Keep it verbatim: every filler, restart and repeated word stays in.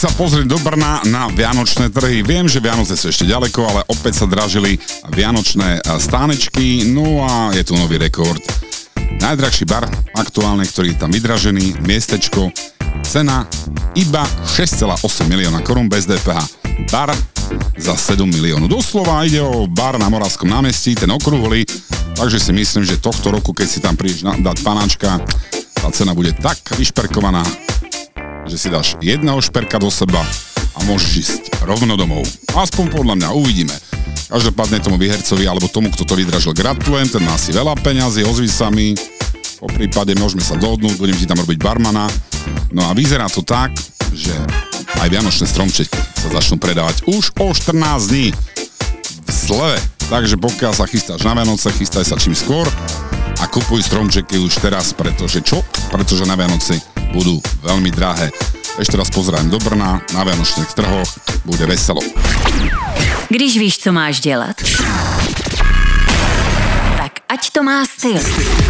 Sa pozrieť do Brna na vianočné trhy. Viem, že Vianoce sú ešte ďaleko, ale opäť sa dražili vianočné stánečky, no a je tu nový rekord. Najdrahší bar aktuálne, ktorý je tam vydražený, miestečko, cena iba šesť celá osem milióna korún bez dé pé há. Bar za sedem miliónov. Doslova ide o bar na Moravskom námestí, ten okrúhly, takže si myslím, že tohto roku, keď si tam prídeš dať panáčka, tá cena bude tak vyšperkovaná, že si dáš jedného šperka do seba a môžeš ísť rovno domov. Aspoň podľa mňa, uvidíme. Každopádne tomu výhercovi alebo tomu, kto to vydražil, gratulujem, ten má si veľa peňazí, ozví sa mi, po prípade môžeme sa dohodnúť, budem ti tam robiť barmana. No a vyzerá to tak, že aj vianočné stromčeky sa začnú predávať už o štrnásť dní v sleve. Takže pokiaľ sa chystáš na Vianoce, chystaj sa čím skôr a kupuj stromčeky už teraz, pretože čo? Pretože na Vianoci budú veľmi drahé. Ešte raz pozerám do Brna, na vianočných trhoch bude veselo. Když víš, co máš dělat, tak ať to má styl.